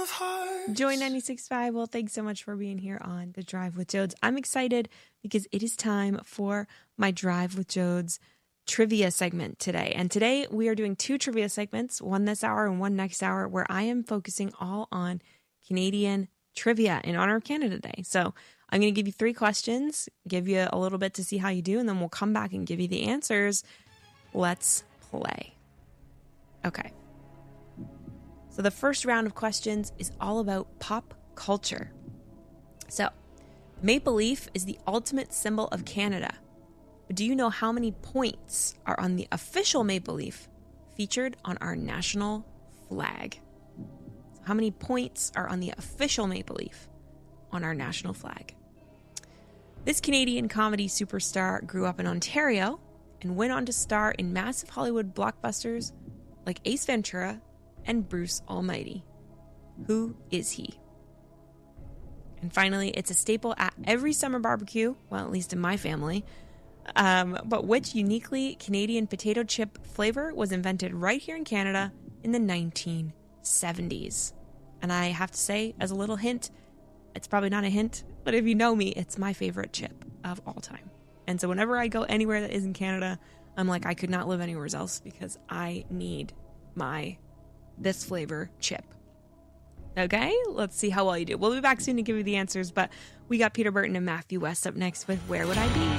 Joy 96.5. Well, thanks so much for being here on The Drive with Jodes. I'm excited because it is time for my Drive with Jodes trivia segment today. And today we are doing two trivia segments, one this hour and one next hour, where I am focusing all on Canadian trivia in honor of Canada Day. So I'm going to give you three questions, give you a little bit to see how you do, and then we'll come back and give you the answers. Let's play. Okay. So the first round of questions is all about pop culture. So, maple leaf is the ultimate symbol of Canada. But do you know how many points are on the official maple leaf featured on our national flag? So how many points are on the official maple leaf on our national flag? This Canadian comedy superstar grew up in Ontario and went on to star in massive Hollywood blockbusters like Ace Ventura and Bruce Almighty. Who is he? And finally, it's a staple at every summer barbecue, well, at least in my family. But which uniquely Canadian potato chip flavor was invented right here in Canada in the 1970s? And I have to say, as a little hint, it's probably not a hint, but if you know me, it's my favorite chip of all time. And so whenever I go anywhere that isn't Canada, I'm like, I could not live anywhere else because I need this flavor chip. Okay, let's see how well you do. We'll be back soon to give you the answers, but we got Peter Burton and Matthew West up next with Where Would I Be?